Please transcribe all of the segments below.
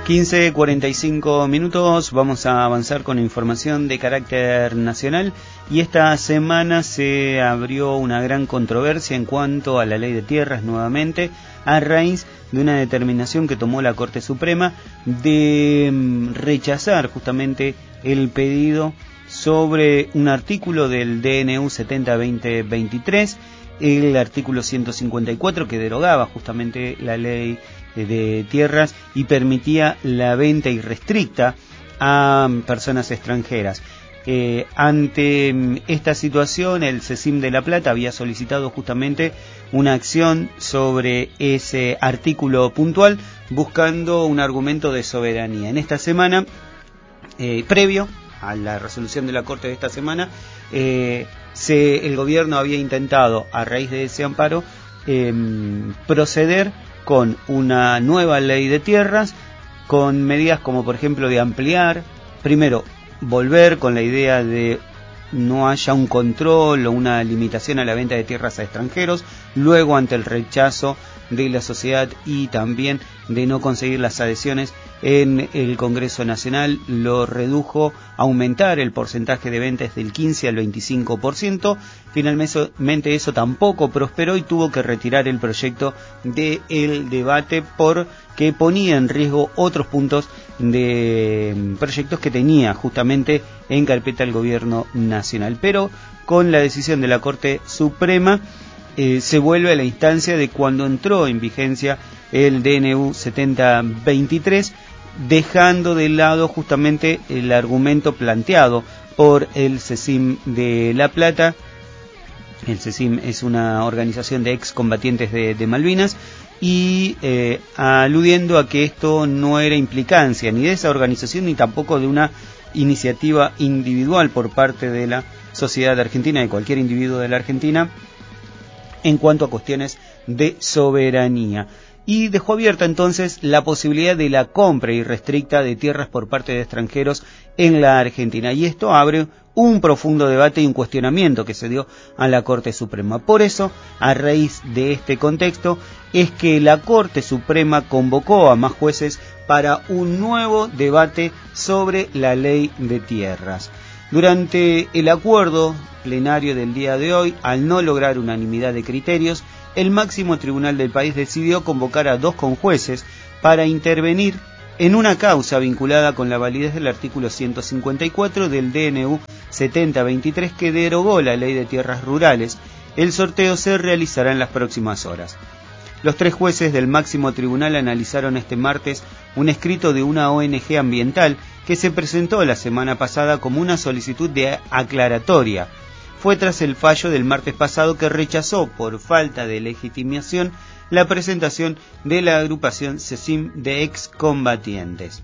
15:45, vamos a avanzar con información de carácter nacional y esta semana se abrió una gran controversia en cuanto a la ley de tierras nuevamente, a raíz de una determinación que tomó la Corte Suprema de rechazar justamente el pedido sobre un artículo del DNU 70-2023, el artículo 154 que derogaba justamente la ley de tierras y permitía la venta irrestricta a personas extranjeras. Ante esta situación, el CECIM de La Plata había solicitado justamente una acción sobre ese artículo puntual, buscando un argumento de soberanía. En esta semana, previo a la resolución de la Corte de esta semana, el gobierno había intentado, a raíz de ese amparo, proceder con una nueva ley de tierras, con medidas como por ejemplo de ampliar, primero volver con la idea de no haya un control o una limitación a la venta de tierras a extranjeros, luego ante el rechazo de la sociedad y también de no conseguir las adhesiones en el Congreso Nacional, lo redujo a aumentar el porcentaje de ventas del 15 al 25%. Finalmente eso tampoco prosperó y tuvo que retirar el proyecto del debate porque ponía en riesgo otros puntos de proyectos que tenía justamente en carpeta el gobierno nacional. Pero con la decisión de la Corte Suprema se vuelve a la instancia de cuando entró en vigencia el DNU 70-23, dejando de lado justamente el argumento planteado por el CECIM de La Plata. El CECIM es una organización de excombatientes de Malvinas y aludiendo a que esto no era implicancia ni de esa organización ni tampoco de una iniciativa individual por parte de la sociedad argentina, de cualquier individuo de la Argentina, en cuanto a cuestiones de soberanía. Y dejó abierta entonces la posibilidad de la compra irrestricta de tierras por parte de extranjeros en la Argentina. Y esto abre un profundo debate y un cuestionamiento que se dio a la Corte Suprema. Por eso, a raíz de este contexto, es que la Corte Suprema convocó a más jueces para un nuevo debate sobre la ley de tierras. Durante el acuerdo plenario del día de hoy, al no lograr unanimidad de criterios, el máximo tribunal del país decidió convocar a 2 conjueces para intervenir en una causa vinculada con la validez del artículo 154 del DNU 70-23 que derogó la ley de tierras rurales. El sorteo se realizará en las próximas horas. Los 3 jueces del máximo tribunal analizaron este martes un escrito de una ONG ambiental que se presentó la semana pasada como una solicitud de aclaratoria. Fue tras el fallo del martes pasado que rechazó por falta de legitimación la presentación de la agrupación CECIM de excombatientes.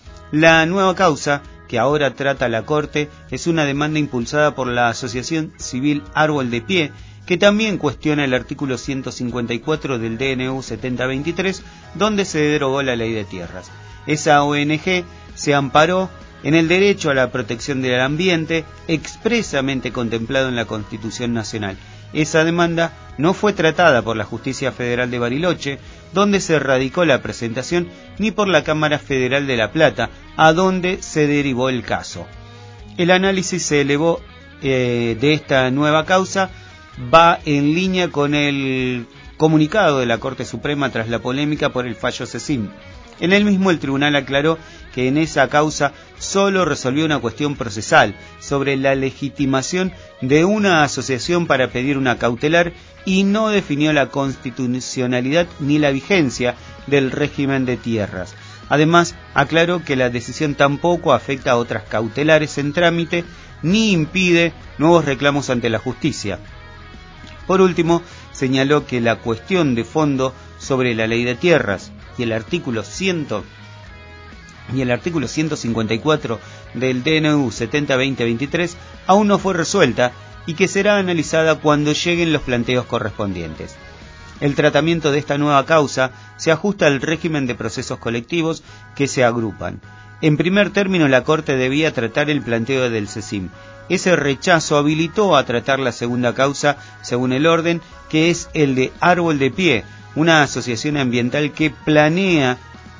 La nueva causa que ahora trata la Corte es una demanda impulsada por la Asociación Civil Árbol de Pie, que también cuestiona el artículo 154 del DNU 70-23, donde se derogó la ley de tierras. Esa ONG se amparó en el derecho a la protección del ambiente expresamente contemplado en la Constitución Nacional. Esa demanda no fue tratada por la Justicia Federal de Bariloche, donde se radicó la presentación, ni por la Cámara Federal de La Plata, a donde se derivó el caso. El análisis se elevó de esta nueva causa va en línea con el comunicado de la Corte Suprema tras la polémica por el fallo CECIM. En el mismo, el tribunal aclaró que en esa causa solo resolvió una cuestión procesal sobre la legitimación de una asociación para pedir una cautelar y no definió la constitucionalidad ni la vigencia del régimen de tierras. Además, aclaró que la decisión tampoco afecta a otras cautelares en trámite ni impide nuevos reclamos ante la justicia. Por último, señaló que la cuestión de fondo sobre la ley de tierras y el artículo 154 del DNU 70-2023 aún no fue resuelta y que será analizada cuando lleguen los planteos correspondientes. El tratamiento de esta nueva causa se ajusta al régimen de procesos colectivos que se agrupan. En primer término, la Corte debía tratar el planteo del CECIM. Ese rechazo habilitó a tratar la segunda causa según el orden, que es el de Árbol de Pie, una asociación ambiental que planea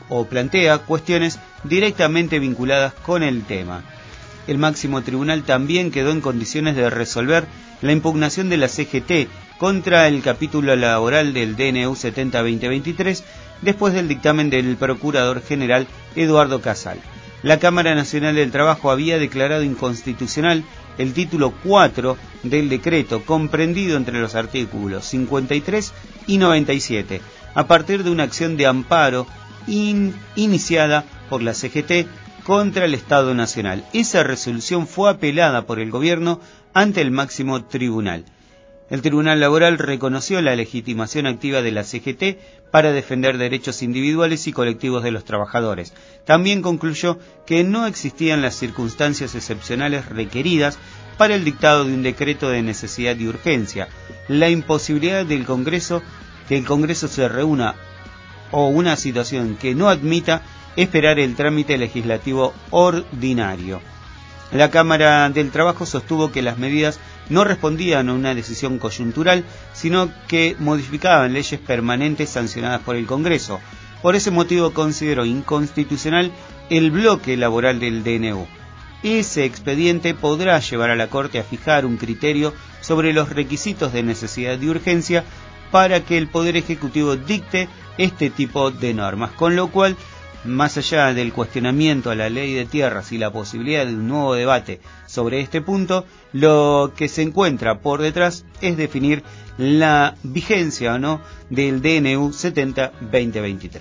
o plantea cuestiones directamente vinculadas con el tema. El máximo tribunal también quedó en condiciones de resolver la impugnación de la CGT contra el capítulo laboral del DNU 70-2023 después del dictamen del Procurador General Eduardo Casal. La Cámara Nacional del Trabajo había declarado inconstitucional el título 4 del decreto, comprendido entre los artículos 53 y 97, a partir de una acción de amparo iniciada por la CGT contra el Estado Nacional. Esa resolución fue apelada por el gobierno ante el máximo tribunal. El Tribunal Laboral reconoció la legitimación activa de la CGT para defender derechos individuales y colectivos de los trabajadores. También concluyó que no existían las circunstancias excepcionales requeridas para el dictado de un decreto de necesidad y urgencia, la imposibilidad del Congreso, que el Congreso se reúna o una situación que no admita esperar el trámite legislativo ordinario. La Cámara del Trabajo sostuvo que las medidas no respondían a una decisión coyuntural, sino que modificaban leyes permanentes sancionadas por el Congreso. Por ese motivo consideró inconstitucional el bloque laboral del DNU. Ese expediente podrá llevar a la Corte a fijar un criterio sobre los requisitos de necesidad y urgencia para que el Poder Ejecutivo dicte este tipo de normas, con lo cual, más allá del cuestionamiento a la ley de tierras y la posibilidad de un nuevo debate sobre este punto, lo que se encuentra por detrás es definir la vigencia o no del DNU 70-2023.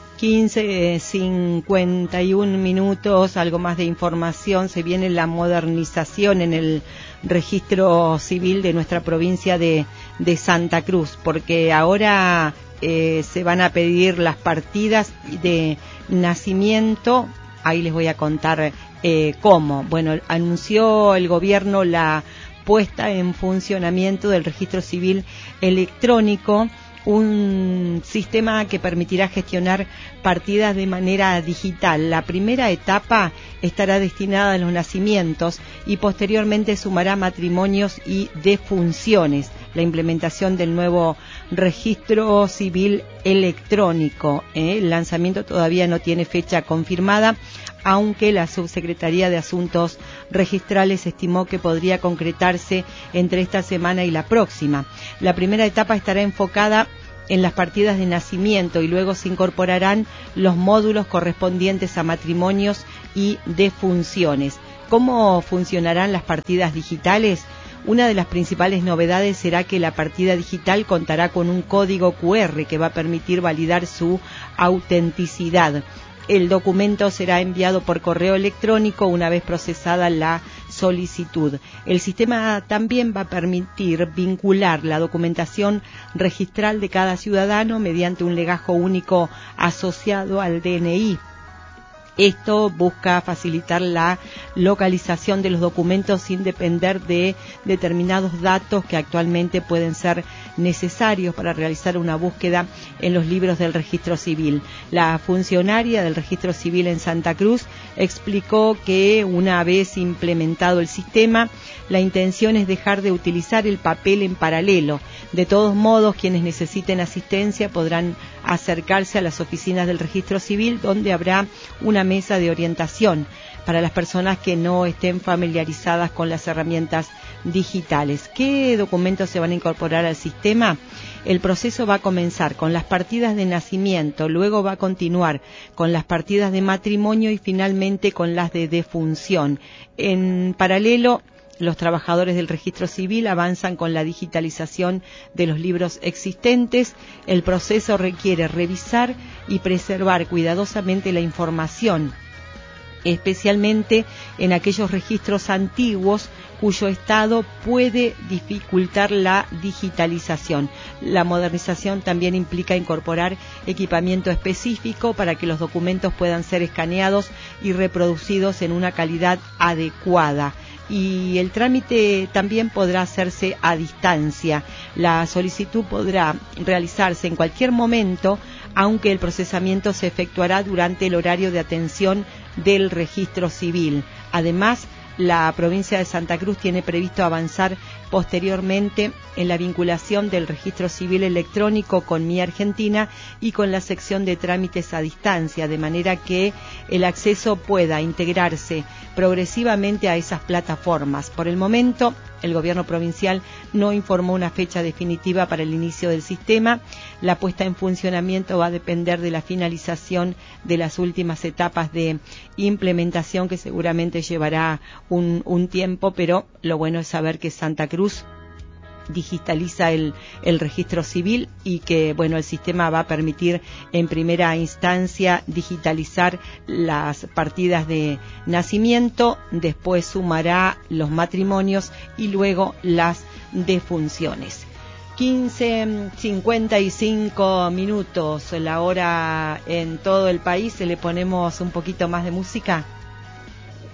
15:51 minutos, algo más de información. Se viene la modernización en el registro civil de nuestra provincia de Santa Cruz, porque ahora se van a pedir las partidas de nacimiento. Ahí les voy a contar cómo. Bueno, anunció el gobierno la puesta en funcionamiento del registro civil electrónico, un sistema que permitirá gestionar partidas de manera digital. La primera etapa estará destinada a los nacimientos y posteriormente sumará matrimonios y defunciones. La implementación del nuevo registro civil electrónico. El lanzamiento todavía no tiene fecha confirmada, aunque la Subsecretaría de Asuntos Registrales estimó que podría concretarse entre esta semana y la próxima. La primera etapa estará enfocada en las partidas de nacimiento y luego se incorporarán los módulos correspondientes a matrimonios y defunciones. ¿Cómo funcionarán las partidas digitales? Una de las principales novedades será que la partida digital contará con un código QR que va a permitir validar su autenticidad. El documento será enviado por correo electrónico una vez procesada la solicitud. El sistema también va a permitir vincular la documentación registral de cada ciudadano mediante un legajo único asociado al DNI. Esto busca facilitar la localización de los documentos sin depender de determinados datos que actualmente pueden ser necesarios para realizar una búsqueda en los libros del registro civil. La funcionaria del registro civil en Santa Cruz explicó que una vez implementado el sistema, la intención es dejar de utilizar el papel en paralelo. De todos modos, quienes necesiten asistencia podrán acercarse a las oficinas del registro civil, donde habrá una mesa de orientación para las personas que no estén familiarizadas con las herramientas digitales. ¿Qué documentos se van a incorporar al sistema? El proceso va a comenzar con las partidas de nacimiento, luego va a continuar con las partidas de matrimonio y finalmente con las de defunción. En paralelo, los trabajadores del registro civil avanzan con la digitalización de los libros existentes. El proceso requiere revisar y preservar cuidadosamente la información, especialmente en aquellos registros antiguos cuyo estado puede dificultar la digitalización. La modernización también implica incorporar equipamiento específico para que los documentos puedan ser escaneados y reproducidos en una calidad adecuada. Y el trámite también podrá hacerse a distancia. La solicitud podrá realizarse en cualquier momento, aunque el procesamiento se efectuará durante el horario de atención del registro civil. Además, la provincia de Santa Cruz tiene previsto avanzar posteriormente en la vinculación del registro civil electrónico con Mi Argentina y con la sección de trámites a distancia, de manera que el acceso pueda integrarse progresivamente a esas plataformas. Por el momento, el gobierno provincial no informó una fecha definitiva para el inicio del sistema. La puesta en funcionamiento va a depender de la finalización de las últimas etapas de implementación, que seguramente llevará un tiempo, pero lo bueno es saber que Santa Cruz digitaliza el registro civil y que bueno, el sistema va a permitir en primera instancia digitalizar las partidas de nacimiento, después sumará los matrimonios y luego las defunciones. 15:55 la hora en todo el país. Le ponemos un poquito más de música.